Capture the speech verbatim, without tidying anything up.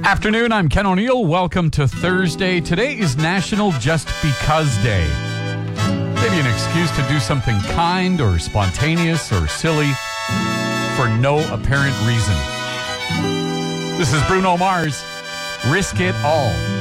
Afternoon, I'm Ken O'Neill. Welcome to Thursday. Today is National Just Because Day. Maybe an excuse to do something kind or spontaneous or silly for no apparent reason. This is Bruno Mars. Risk It All.